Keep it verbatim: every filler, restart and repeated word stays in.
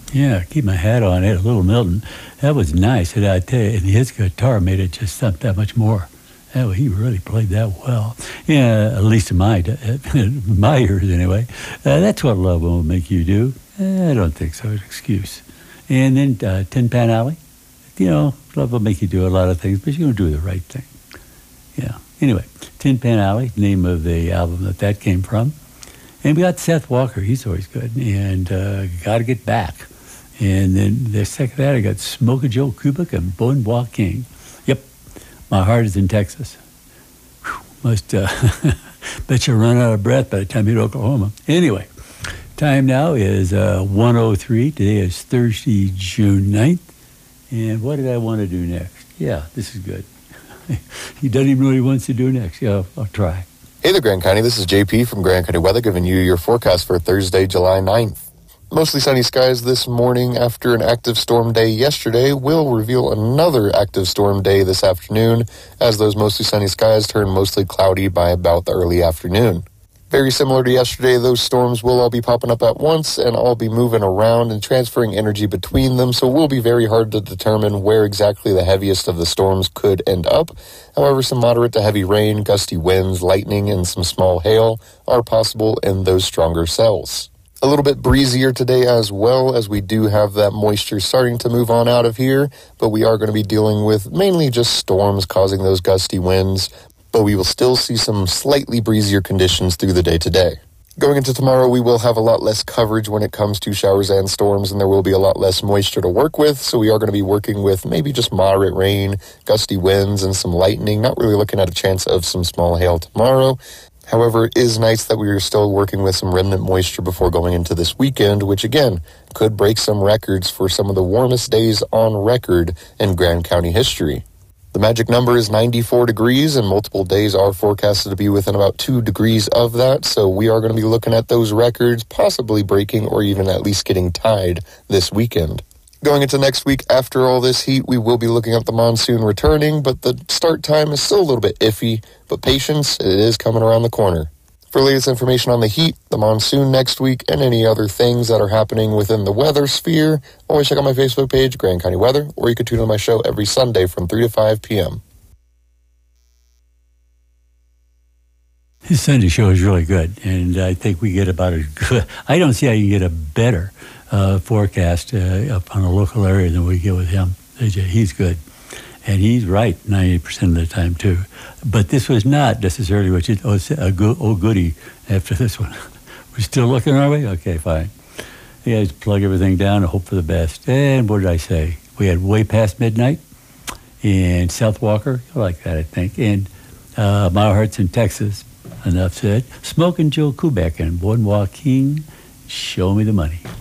Yeah, keep my hat on it, Little Milton. That was nice, and I tell you, and his guitar made it just that, that much more. That, he really played that well. Yeah, at least in my, my ears anyway. Uh, that's what love will make you do. Eh, I don't think so. It's an excuse. And then uh, Tin Pan Alley. You know, love will make you do a lot of things, but you're going to do the right thing. Yeah. Anyway, Tin Pan Alley, name of the album that that came from. And we got Seth Walker. He's always good. And uh, Gotta Get Back. And then the second that, I got Smokin' Joe Kubik and Bonboy King. Yep, my heart is in Texas. Whew, must, uh, bet you run out of breath by the time you hit Oklahoma. Anyway, time now is uh, one oh three. Today is Thursday, June ninth. And what did I want to do next? Yeah, this is good. He doesn't even know what he wants to do next. Yeah, I'll, I'll try. Hey there, Grand County. This is J P from Grand County Weather, giving you your forecast for Thursday, July ninth. Mostly sunny skies this morning after an active storm day yesterday will reveal another active storm day this afternoon as those mostly sunny skies turn mostly cloudy by about the early afternoon. Very similar to yesterday, those storms will all be popping up at once and all be moving around and transferring energy between them, so it will be very hard to determine where exactly the heaviest of the storms could end up. However, some moderate to heavy rain, gusty winds, lightning, and some small hail are possible in those stronger cells. A little bit breezier today as well, as we do have that moisture starting to move on out of here, but we are going to be dealing with mainly just storms causing those gusty winds, but we will still see some slightly breezier conditions through the day today. Going into tomorrow, we will have a lot less coverage when it comes to showers and storms, and there will be a lot less moisture to work with, so we are going to be working with maybe just moderate rain, gusty winds, and some lightning. Not really looking at a chance of some small hail tomorrow. However, it is nice that we are still working with some remnant moisture before going into this weekend, which again, could break some records for some of the warmest days on record in Grand County history. The magic number is ninety-four degrees, and multiple days are forecasted to be within about two degrees of that, so we are going to be looking at those records, possibly breaking or even at least getting tied this weekend. Going into next week, after all this heat, we will be looking at the monsoon returning, but the start time is still a little bit iffy, but patience, it is coming around the corner. For latest information on the heat, the monsoon next week, and any other things that are happening within the weather sphere, always check out my Facebook page, Grand County Weather, or you can tune in my show every Sunday from three to five p.m. His Sunday show is really good, and I think we get about a good, I don't see how you can get a better uh, forecast uh, up on a local area than we get with him. He's good, and he's right ninety percent of the time, too. But this was not necessarily what you, oh, a good, oh goody after this one. We're still looking, are we? Okay, fine. You guys plug everything down and hope for the best. And what did I say? We had Way Past Midnight and South Walker. I like that, I think. And uh, My Heart's in Texas. Enough said. Smokin' Joe Kubik and Bonboy King, Show Me the Money.